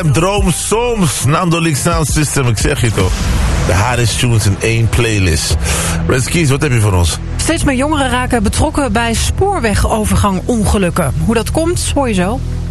FM, droom soms. Nando Sound System, ik zeg je toch. De hardest tunes in één playlist. Red Keys, wat heb je voor ons? Steeds meer jongeren raken betrokken bij spoorwegovergangongelukken. Hoe dat komt, hoor je zo.